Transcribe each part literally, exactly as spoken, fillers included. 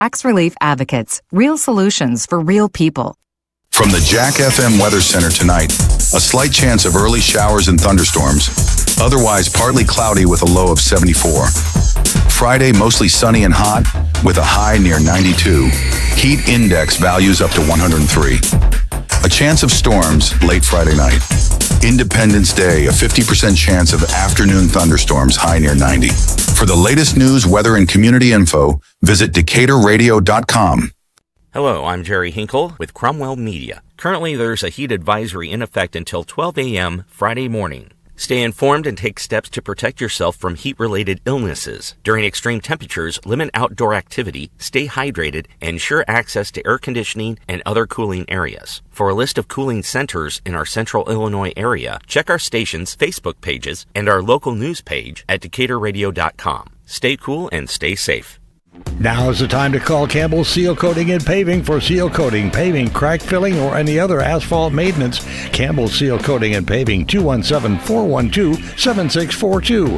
Tax Relief Advocates, real solutions for real people. From the Jack F M Weather Center tonight, a slight chance of early showers and thunderstorms. Otherwise partly cloudy with a low of seventy-four. Friday, mostly sunny and hot with a high near ninety-two. Heat index values up to one hundred three. A chance of storms late Friday night. Independence Day, a fifty percent chance of afternoon thunderstorms, high near ninety. For the latest news, weather, and community info, visit Decatur Radio dot com. Hello, I'm Jerry Hinkle with Cromwell Media. Currently, there's a heat advisory in effect until twelve a.m. Friday morning. Stay informed and take steps to protect yourself from heat-related illnesses. During extreme temperatures, limit outdoor activity, stay hydrated, and ensure access to air conditioning and other cooling areas. For a list of cooling centers in our central Illinois area, check our station's Facebook pages and our local news page at Decatur Radio dot com. Stay cool and stay safe. Now is the time to call Campbell Seal Coating and Paving for seal coating, paving, crack filling, or any other asphalt maintenance. Campbell Seal Coating and Paving, two one seven, four one two, seven six four two.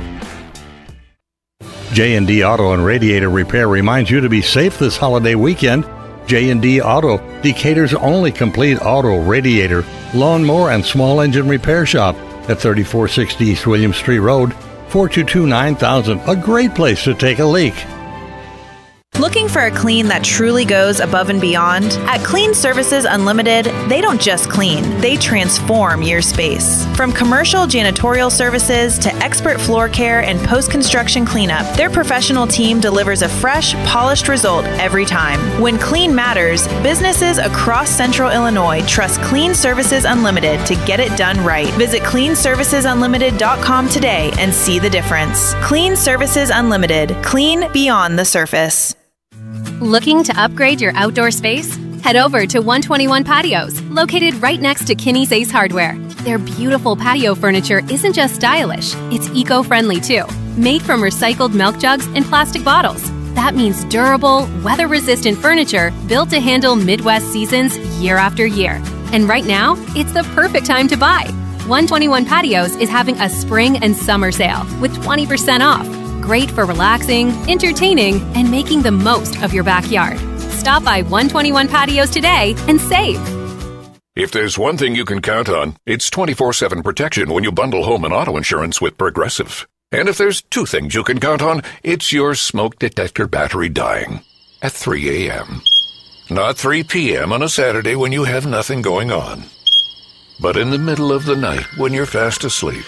J and D Auto and Radiator Repair reminds you to be safe this holiday weekend. J and D Auto, Decatur's only complete auto, radiator, lawnmower, and small engine repair shop at thirty-four sixty East William Street Road, four two two, nine thousand. A great place to take a leak. Looking for a clean that truly goes above and beyond? At Clean Services Unlimited, they don't just clean, they transform your space. From commercial janitorial services to expert floor care and post-construction cleanup, their professional team delivers a fresh, polished result every time. When clean matters, businesses across Central Illinois trust Clean Services Unlimited to get it done right. Visit clean services unlimited dot com today and see the difference. Clean Services Unlimited, clean beyond the surface. Looking to upgrade your outdoor space? Head over to one twenty-one Patios, located right next to Kinney's Ace Hardware. Their beautiful patio furniture isn't just stylish, it's eco-friendly too. Made from recycled milk jugs and plastic bottles. That means durable, weather-resistant furniture built to handle Midwest seasons year after year. And right now, it's the perfect time to buy. one twenty-one Patios is having a spring and summer sale with twenty percent off. Great for relaxing, entertaining, and making the most of your backyard. Stop by one twenty-one Patios today and save. If there's one thing you can count on, it's twenty-four seven protection when you bundle home and auto insurance with Progressive. And if there's two things you can count on, it's your smoke detector battery dying at three a.m. Not three p.m. on a Saturday when you have nothing going on, but in the middle of the night when you're fast asleep.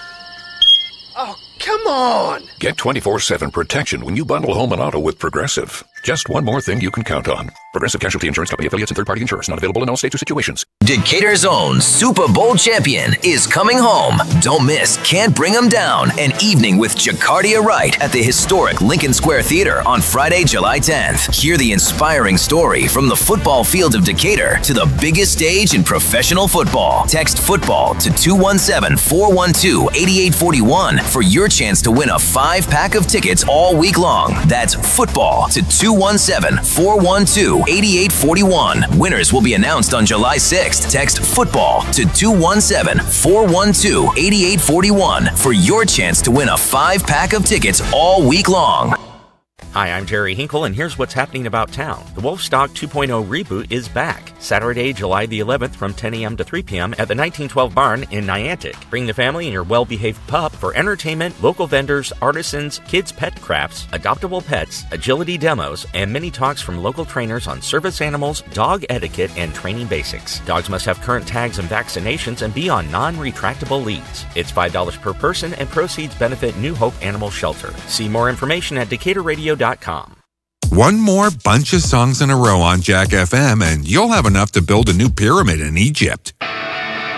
Oh, come on! Get twenty-four seven protection when you bundle home and auto with Progressive. Just one more thing you can count on. Progressive Casualty Insurance Company affiliates and third-party insurers. Not available in all states or situations. Decatur's own Super Bowl champion is coming home. Don't miss Can't Bring 'Em Down, an evening with Jacardia Wright at the historic Lincoln Square Theater on Friday, July tenth. Hear the inspiring story from the football field of Decatur to the biggest stage in professional football. Text football to two one seven, four one two, eight eight four one for your chance to win a five-pack of tickets all week long. That's football to two one seven, four one two, eight eight four one. Winners will be announced on July sixth. Text football to two one seven, four one two, eight eight four one for your chance to win a five-pack of tickets all week long. Hi, I'm Jerry Hinkle, and here's what's happening about town. The Wolfstock two point oh reboot is back. Saturday, July the eleventh from ten a.m. to three p.m. at the nineteen twelve Barn in Niantic. Bring the family and your well-behaved pup for entertainment, local vendors, artisans, kids' pet crafts, adoptable pets, agility demos, and mini talks from local trainers on service animals, dog etiquette, and training basics. Dogs must have current tags and vaccinations and be on non-retractable leads. It's five dollars per person, and proceeds benefit New Hope Animal Shelter. See more information at Decatur Radio dot com. One more bunch of songs in a row on Jack F M, and you'll have enough to build a new pyramid in Egypt.